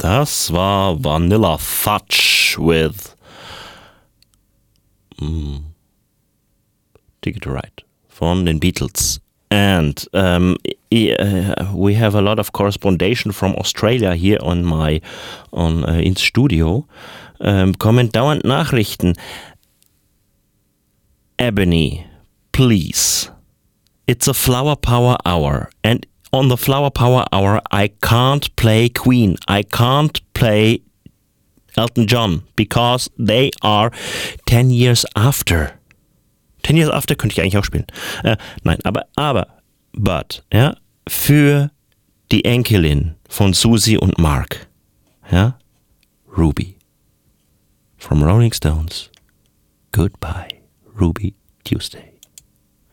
Das war Vanilla Fudge with Ticket to Ride von den Beatles. And we have a lot of correspondation from Australia here ins Studio. Kommen dauernd Nachrichten. Ebony, please. It's a Flower Power Hour. And on the Flower Power Hour, I can't play Queen. I can't play Elton John because they are 10 years after. 10 Years After könnte ich eigentlich auch spielen. Nein, but, ja, für die Enkelin von Susie und Mark, ja, Ruby. From Rolling Stones, Goodbye, Ruby Tuesday.